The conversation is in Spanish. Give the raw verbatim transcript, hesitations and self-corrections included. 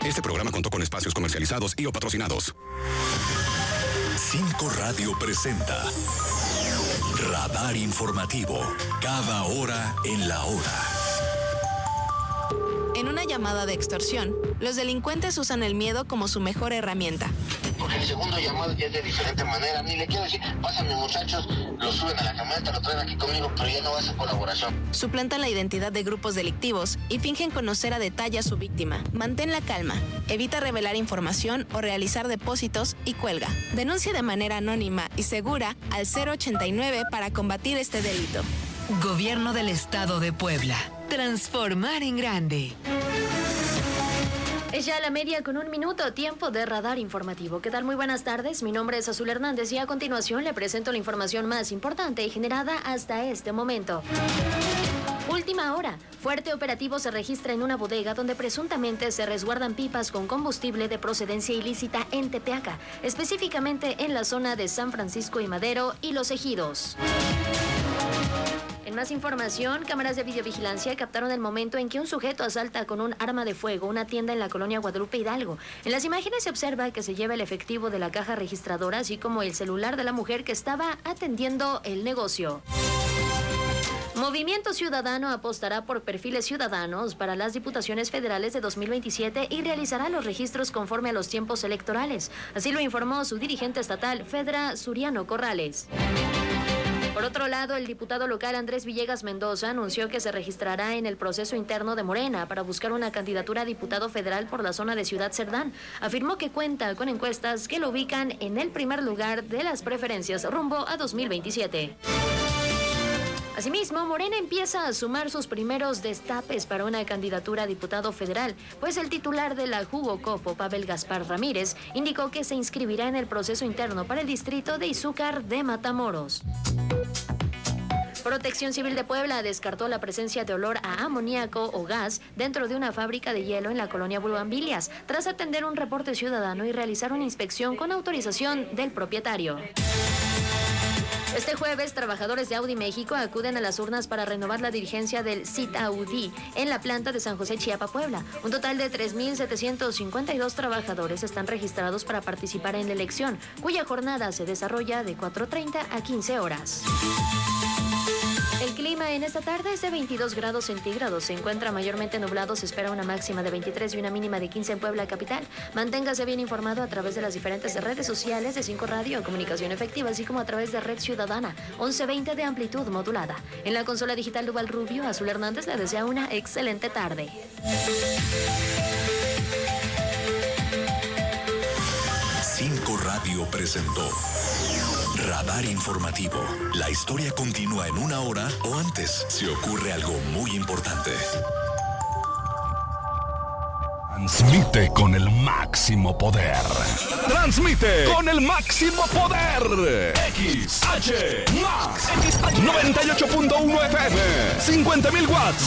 Este programa contó con espacios comercializados y o patrocinados. Cinco Radio presenta Radar Informativo. Cada hora en la hora. En una llamada de extorsión, los delincuentes usan el miedo como su mejor herramienta. Porque el segundo llamado ya es de diferente manera. Ni le quiero decir, pásenme muchachos, lo suben a la camioneta, lo traen aquí conmigo, pero ya no va a ser colaboración. Suplantan la identidad de grupos delictivos y fingen conocer a detalle a su víctima. Mantén la calma, evita revelar información o realizar depósitos y cuelga. Denuncia de manera anónima y segura al cero ochenta y nueve para combatir este delito. Gobierno del Estado de Puebla. Transformar en grande. Es ya la media con un minuto, tiempo de Radar Informativo. ¿Qué tal? Muy buenas tardes, mi nombre es Azul Hernández y a continuación le presento la información más importante generada hasta este momento. Última hora, fuerte operativo se registra en una bodega donde presuntamente se resguardan pipas con combustible de procedencia ilícita en Tepeaca, específicamente en la zona de San Francisco y Madero y Los Ejidos. En más información, cámaras de videovigilancia captaron el momento en que un sujeto asalta con un arma de fuego una tienda en la colonia Guadalupe Hidalgo. En las imágenes se observa que se lleva el efectivo de la caja registradora, así como el celular de la mujer que estaba atendiendo el negocio. Movimiento Ciudadano apostará por perfiles ciudadanos para las diputaciones federales de dos mil veintisiete y realizará los registros conforme a los tiempos electorales. Así lo informó su dirigente estatal, Fedra Suriano Corrales. Por otro lado, el diputado local Andrés Villegas Mendoza anunció que se registrará en el proceso interno de Morena para buscar una candidatura a diputado federal por la zona de Ciudad Cerdán. Afirmó que cuenta con encuestas que lo ubican en el primer lugar de las preferencias rumbo a dos mil veintisiete. Asimismo, Morena empieza a sumar sus primeros destapes para una candidatura a diputado federal, pues el titular de la Jugocopo, Pavel Gaspar Ramírez, indicó que se inscribirá en el proceso interno para el distrito de Izúcar de Matamoros. Protección Civil de Puebla descartó la presencia de olor a amoníaco o gas dentro de una fábrica de hielo en la colonia Bugambilias, tras atender un reporte ciudadano y realizar una inspección con autorización del propietario. Este jueves, trabajadores de Audi México acuden a las urnas para renovar la dirigencia del C I T Audi en la planta de San José Chiapa, Puebla. Un total de tres mil setecientos cincuenta y dos trabajadores están registrados para participar en la elección, cuya jornada se desarrolla de cuatro treinta a quince horas. El clima en esta tarde es de veintidós grados centígrados. Se encuentra mayormente nublado. Se espera una máxima de veintitrés y una mínima de quince en Puebla capital. Manténgase bien informado a través de las diferentes redes sociales de Cinco Radio, Comunicación Efectiva, así como a través de Red Ciudadana, once veinte de amplitud modulada. En la consola digital Duval Rubio, Azul Hernández le desea una excelente tarde. Cinco Radio presentó Radar Informativo. La historia continúa en una hora o antes si ocurre algo muy importante. Transmite con el máximo poder. Transmite con el máximo poder. X H Max noventa y ocho punto uno F M. cincuenta mil watts